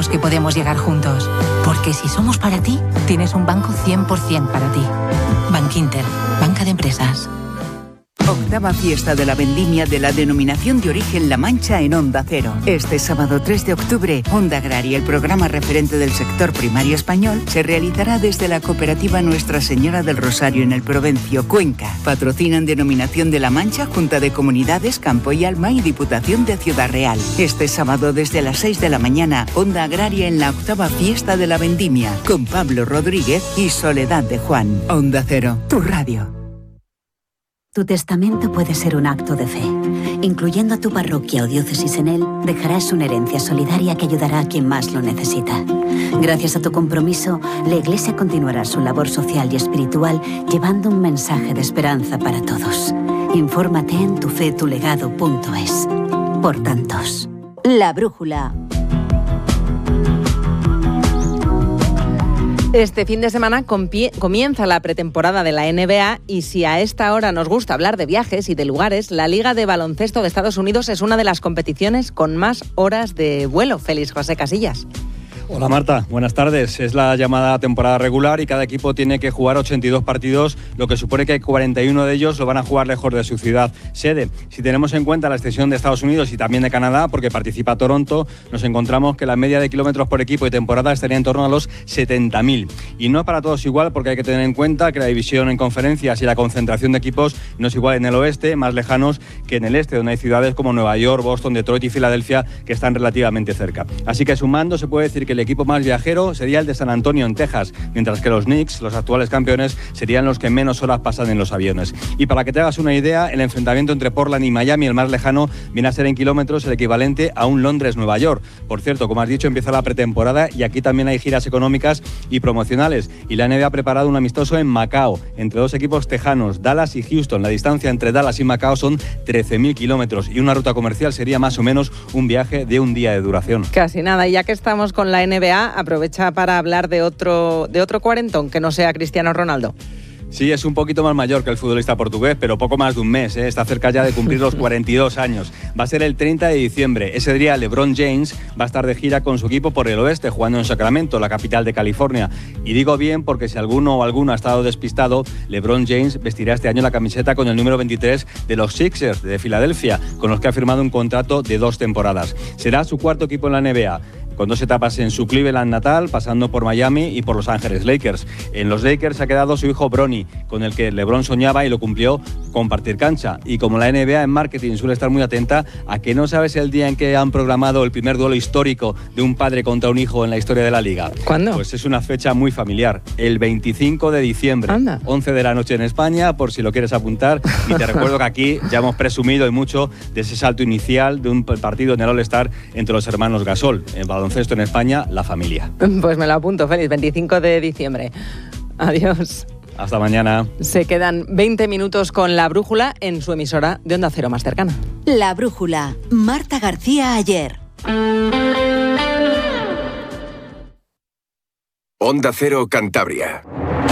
lejos que podemos llegar juntos. Porque si somos para ti, tienes un banco 100% para ti. Bankinter, banca de empresas. Octava fiesta de la vendimia de la denominación de origen La Mancha en Onda Cero. Este sábado 3 de octubre, Onda Agraria, el programa referente del sector primario español, se realizará desde la cooperativa Nuestra Señora del Rosario en el Provencio, Cuenca. Patrocinan Denominación de La Mancha, Junta de Comunidades, Campo y Alma y Diputación de Ciudad Real. Este sábado desde las 6 de la mañana, Onda Agraria en la octava fiesta de la vendimia, con Pablo Rodríguez y Soledad de Juan. Onda Cero, tu radio. Tu testamento puede ser un acto de fe. Incluyendo a tu parroquia o diócesis en él, dejarás una herencia solidaria que ayudará a quien más lo necesita. Gracias a tu compromiso, la Iglesia continuará su labor social y espiritual llevando un mensaje de esperanza para todos. Infórmate en tufetulegado.es. Por tantos. La Brújula. Este fin de semana comienza la pretemporada de la NBA y si a esta hora nos gusta hablar de viajes y de lugares, la Liga de Baloncesto de Estados Unidos es una de las competiciones con más horas de vuelo. Félix José Casillas. Hola Marta, buenas tardes. Es la llamada temporada regular y cada equipo tiene que jugar 82 partidos, lo que supone que 41 de ellos lo van a jugar lejos de su ciudad sede. Si tenemos en cuenta la extensión de Estados Unidos y también de Canadá, porque participa Toronto, nos encontramos que la media de kilómetros por equipo y temporada estaría en torno a los 70.000. Y no es para todos igual, porque hay que tener en cuenta que la división en conferencias y la concentración de equipos no es igual en el oeste, más lejanos, que en el este, donde hay ciudades como Nueva York, Boston, Detroit y Filadelfia que están relativamente cerca. Así que sumando se puede decir que el equipo más viajero sería el de San Antonio en Texas, mientras que los Knicks, los actuales campeones, serían los que menos horas pasan en los aviones. Y para que te hagas una idea, el enfrentamiento entre Portland y Miami, el más lejano, viene a ser en kilómetros el equivalente a un Londres-Nueva York. Por cierto, como has dicho, empieza la pretemporada y aquí también hay giras económicas y promocionales. Y la NBA ha preparado un amistoso en Macao, entre dos equipos tejanos, Dallas y Houston. La distancia entre Dallas y Macao son 13.000 kilómetros y una ruta comercial sería más o menos un viaje de un día de duración. Casi nada. Y ya que estamos con la NBA, aprovecha para hablar de otro cuarentón que no sea Cristiano Ronaldo. Sí, es un poquito más mayor que el futbolista portugués, pero poco más de un mes, ¿eh? Está cerca ya de cumplir los 42 años. Va a ser el 30 de diciembre. Ese día LeBron James va a estar de gira con su equipo por el oeste, jugando en Sacramento, la capital de California. Y digo bien porque si alguno o alguno ha estado despistado, LeBron James vestirá este año la camiseta con el número 23 de los Sixers de Filadelfia, con los que ha firmado un contrato de 2 temporadas. Será su cuarto equipo en la NBA, con 2 etapas en su Cleveland natal, pasando por Miami y por Los Ángeles Lakers. En los Lakers ha quedado su hijo Bronny, con el que LeBron soñaba y lo cumplió, compartir cancha. Y como la NBA en marketing suele estar muy atenta, ¿a que no sabes el día en que han programado el primer duelo histórico de un padre contra un hijo en la historia de la Liga? ¿Cuándo? Pues es una fecha muy familiar, el 25 de diciembre, Anda. 11 de la noche en España, por si lo quieres apuntar. Y te recuerdo que aquí ya hemos presumido y mucho de ese salto inicial de un partido en el All-Star entre los hermanos Gasol. En baloncesto en España, la familia. Pues me lo apunto, Félix, 25 de diciembre. Adiós. Hasta mañana. Se quedan 20 minutos con La Brújula en su emisora de Onda Cero más cercana. La Brújula. Marta García Ayer. Onda Cero Cantabria.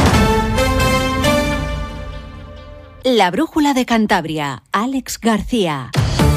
La Brújula de Cantabria. Alex García.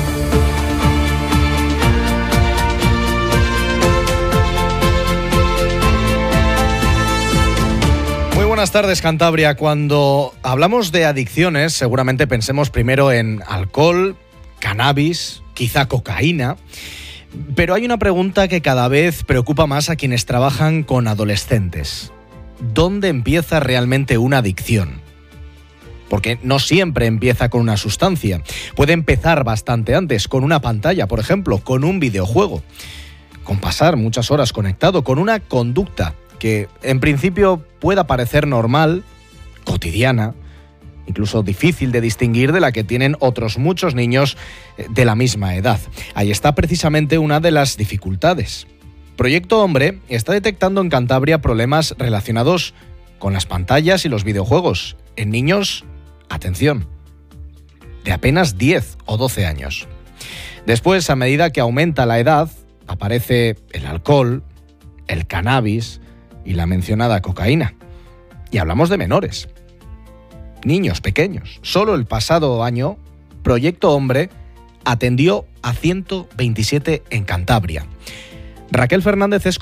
Muy buenas tardes, Cantabria. Cuando hablamos de adicciones, seguramente pensemos primero en alcohol, cannabis, quizá cocaína. Pero hay una pregunta que cada vez preocupa más a quienes trabajan con adolescentes. ¿Dónde empieza realmente una adicción? Porque no siempre empieza con una sustancia. Puede empezar bastante antes, con una pantalla, por ejemplo, con un videojuego, con pasar muchas horas conectado, con una conducta que en principio pueda parecer normal, cotidiana, incluso difícil de distinguir de la que tienen otros muchos niños de la misma edad. Ahí está precisamente una de las dificultades. Proyecto Hombre está detectando en Cantabria problemas relacionados con las pantallas y los videojuegos en niños, atención, de apenas 10 o 12 años. Después, a medida que aumenta la edad, aparece el alcohol, el cannabis y la mencionada cocaína. Y hablamos de menores, niños pequeños. Solo el pasado año, Proyecto Hombre atendió a 127 en Cantabria. Raquel Fernández es